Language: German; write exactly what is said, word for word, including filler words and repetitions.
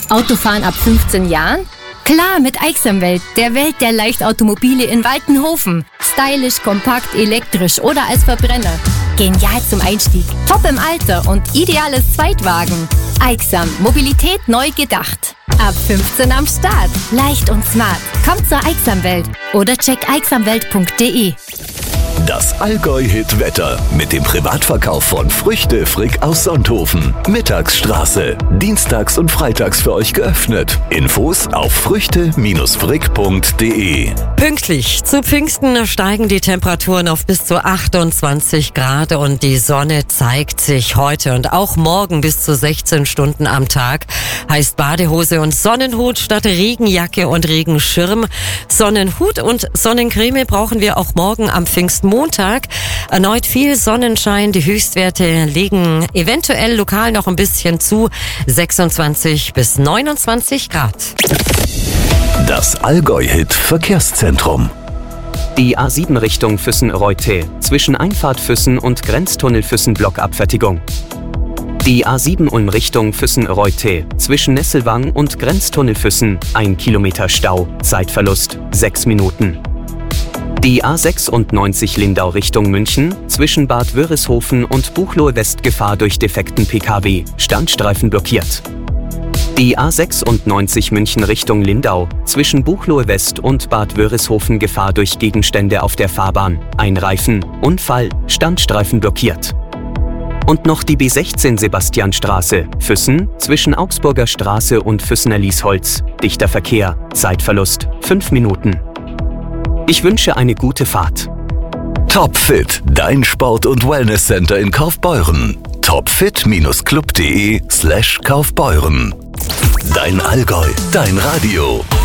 Autofahren ab fünfzehn Jahren? Klar, mit Aixamwelt, der Welt der Leichtautomobile in Waltenhofen. Stylisch, kompakt, elektrisch oder als Verbrenner. Genial zum Einstieg, top im Alter und ideales Zweitwagen. Aixam, Mobilität neu gedacht. Ab fünfzehn am Start. Leicht und smart. Kommt zur Aixamwelt oder check aixamwelt punkt de. Das Allgäu-Hit-Wetter mit dem Privatverkauf von Früchte Frick aus Sonthofen. Mittagsstraße. Dienstags und freitags für euch geöffnet. Infos auf früchte Frick punkt de. Pünktlich zu Pfingsten steigen die Temperaturen auf bis zu achtundzwanzig Grad und die Sonne zeigt sich heute und auch morgen bis zu sechzehn Stunden am Tag. Heißt Badehose und Sonnenhut statt Regenjacke und Regenschirm. Sonnenhut und Sonnencreme brauchen wir auch morgen am Pfingstmontag. Erneut viel Sonnenschein. Die Höchstwerte legen eventuell lokal noch ein bisschen zu. sechsundzwanzig bis neunundzwanzig Grad. Das Allgäu-Hit Verkehrszentrum. Die A sieben Richtung Füssen-Reute zwischen Einfahrt Füssen und Grenztunnel Füssen Blockabfertigung. Die A sieben Ulm Richtung Füssen-Reute zwischen Nesselwang und Grenztunnel Füssen, ein Kilometer Stau, Zeitverlust sechs Minuten. Die A sechsundneunzig Lindau Richtung München zwischen Bad Wörishofen und Buchloe West Gefahr durch defekten P K W, Standstreifen blockiert. Die A sechsundneunzig München Richtung Lindau zwischen Buchloe West und Bad Wörishofen Gefahr durch Gegenstände auf der Fahrbahn, ein Reifen, Unfall, Standstreifen blockiert. Und noch die B sechzehn Sebastianstraße, Füssen, zwischen Augsburger Straße und Füssener Liesholz, dichter Verkehr, Zeitverlust fünf Minuten. Ich wünsche eine gute Fahrt. Topfit, dein Sport- und Wellnesscenter in Kaufbeuren. topfit Bindestrich club punkt de slash Kaufbeuren. Dein Allgäu, dein Radio.